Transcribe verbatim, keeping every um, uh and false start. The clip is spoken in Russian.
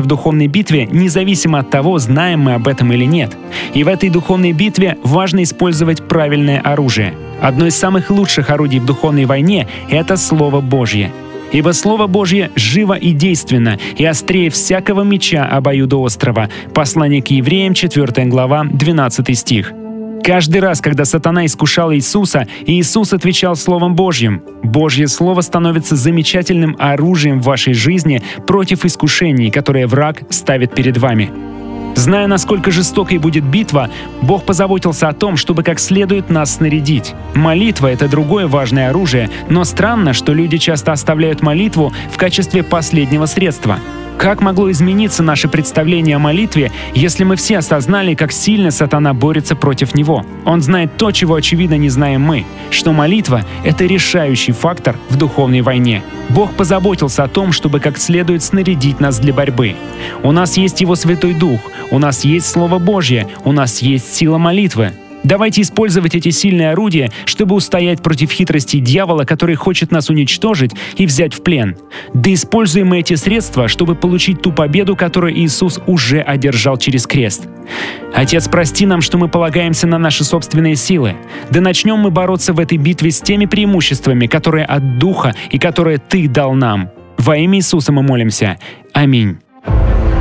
в духовной битве независимо от того, знаем мы об этом или нет. И в этой духовной битве важно использовать правильное оружие. Одно из самых лучших орудий в духовной войне — это Слово Божье. Ибо Слово Божье живо и действенно, и острее всякого меча обоюдоострого. Послание к Евреям, четвёртая глава, двенадцатый стих. Каждый раз, когда сатана искушал Иисуса, Иисус отвечал Словом Божьим. Божье Слово становится замечательным оружием в вашей жизни против искушений, которые враг ставит перед вами. Зная, насколько жестокой будет битва, Бог позаботился о том, чтобы как следует нас снарядить. Молитва — это другое важное оружие, но странно, что люди часто оставляют молитву в качестве последнего средства. Как могло измениться наше представление о молитве, если мы все осознали, как сильно сатана борется против него? Он знает то, чего, очевидно, не знаем мы, что молитва — это решающий фактор в духовной войне. Бог позаботился о том, чтобы как следует снарядить нас для борьбы. У нас есть Его Святой Дух, у нас есть Слово Божье, у нас есть сила молитвы. Давайте использовать эти сильные орудия, чтобы устоять против хитрости дьявола, который хочет нас уничтожить и взять в плен. Да используем мы эти средства, чтобы получить ту победу, которую Иисус уже одержал через крест. Отец, прости нам, что мы полагаемся на наши собственные силы. Да начнем мы бороться в этой битве с теми преимуществами, которые от Духа и которые Ты дал нам. Во имя Иисуса мы молимся. Аминь.